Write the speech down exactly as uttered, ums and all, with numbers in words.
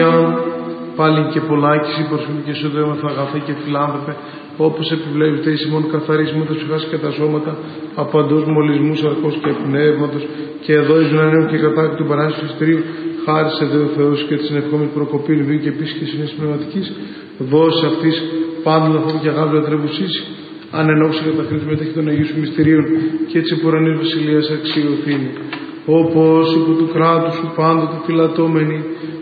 Άγιον, πάλιν και πολλάκις η προσφυγή και σου δέομεθα αγαθέ και φιλάνθρωπε, όπως επιβλέπετε εις ημών καθαρισμού τα ψυχάς και τα σώματα, απαντός μολυσμού, σαρκός και πνεύματος, και εδώ εις νεανέων και κατάκτου του παράσιτου ιστηρίου, χάρη σε Δεό Θεός και της ενευχόμενης προκοπήν βίου και επίσης και συνέσης πνευματικής, δώσε αυτής πάντων λαθών και αγάπη λατρεύουσής, αν ενόψει κατά χρήση μετέχει των Αγίων σου μυστηρίων και της επουρανής βασιλείας αξιοθήνη. Όπως υπό του κράτους σου πάντοτε φυλατώμενοι,